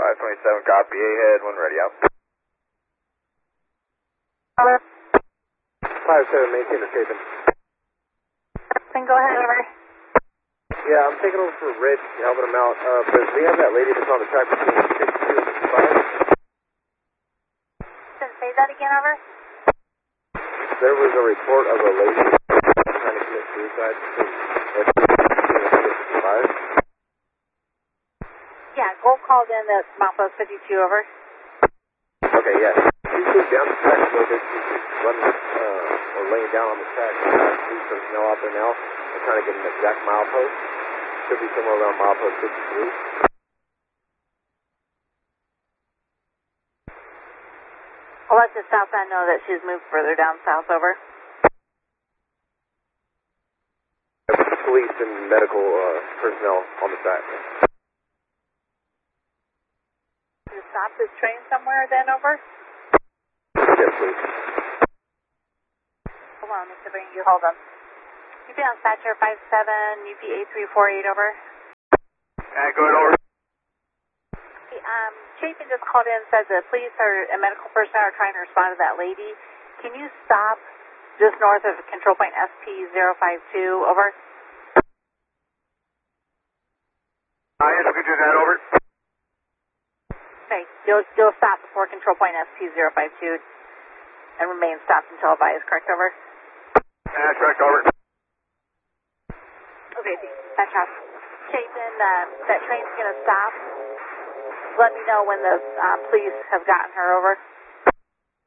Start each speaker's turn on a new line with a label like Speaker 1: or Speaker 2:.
Speaker 1: 527, copy, ahead, when ready, out.
Speaker 2: 57, maintain the Chapin.
Speaker 3: Then go ahead, over.
Speaker 2: Yeah, I'm taking over for Rich, helping him out. But we have that lady that's on the track between 62 and 65.
Speaker 3: Then say that again, over.
Speaker 2: There was a report of a lady trying to commit suicide between 65.
Speaker 3: Yeah, Gold called in at Milepost 52, over.
Speaker 2: Okay, yeah. She's moved down the track a little bit. She's running or laying down on the track. We've got 3 personnel out there now. We're trying to get an exact milepost. Should be somewhere around milepost 53.
Speaker 3: I'll let the southbound know that she's moved further down south, over.
Speaker 2: Police and medical personnel on the track.
Speaker 3: You stop this train somewhere then, over?
Speaker 2: Yes, please.
Speaker 3: Hold on, Mr. Bring you, hold on. UP on dispatcher 57, UP 8348, over.
Speaker 1: Go ahead, over.
Speaker 3: Hey, Chapin just called in and said the police and medical personnel are trying to respond to that lady. Can you stop just north of control point SP052, over?
Speaker 1: Yes, we can do that, over.
Speaker 3: Okay, you'll stop before control point SP052 and remain stopped until advised, correct, over?
Speaker 1: Correct, over.
Speaker 3: Okay, that's off. Chapin, that train's going to stop. Let me know when the police have gotten her, over.